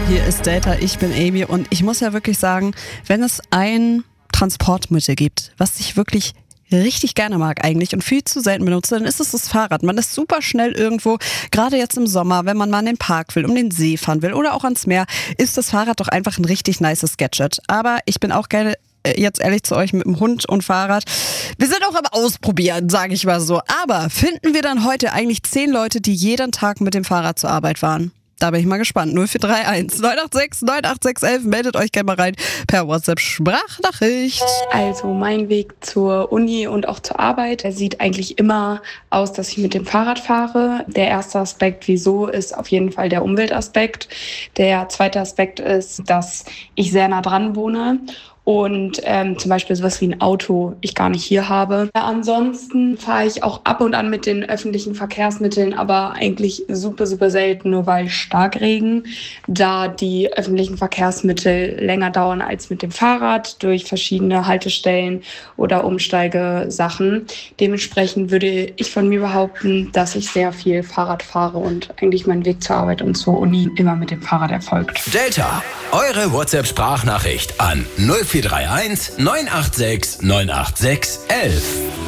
Hier ist Delta, ich bin Amy und ich muss ja wirklich sagen, wenn es ein Transportmittel gibt, was ich wirklich richtig gerne mag eigentlich und viel zu selten benutze, dann ist es das Fahrrad. Man ist super schnell irgendwo, gerade jetzt im Sommer, wenn man mal in den Park will, um den See fahren will oder auch ans Meer, ist das Fahrrad doch einfach ein richtig nices Gadget. Aber ich bin auch gerne jetzt ehrlich zu euch mit dem Hund und Fahrrad. Wir sind auch am Ausprobieren, sage ich mal so. Aber finden wir dann heute eigentlich 10 Leute, die jeden Tag mit dem Fahrrad zur Arbeit fahren? Da bin ich mal gespannt. 0431 986 98611. Meldet euch gerne mal rein per WhatsApp-Sprachnachricht. Also mein Weg zur Uni und auch zur Arbeit, der sieht eigentlich immer aus, dass ich mit dem Fahrrad fahre. Der erste Aspekt, wieso, ist auf jeden Fall der Umweltaspekt. Der zweite Aspekt ist, dass ich sehr nah dran wohne und zum Beispiel sowas wie ein Auto ich gar nicht hier habe. Ansonsten fahre ich auch ab und an mit den öffentlichen Verkehrsmitteln, aber eigentlich super, super selten, nur weil Starkregen, da die öffentlichen Verkehrsmittel länger dauern als mit dem Fahrrad durch verschiedene Haltestellen oder Umsteigesachen. Dementsprechend würde ich von mir behaupten, dass ich sehr viel Fahrrad fahre und eigentlich mein Weg zur Arbeit und zur Uni immer mit dem Fahrrad erfolgt. Delta, eure WhatsApp-Sprachnachricht an 0431 986 986 11.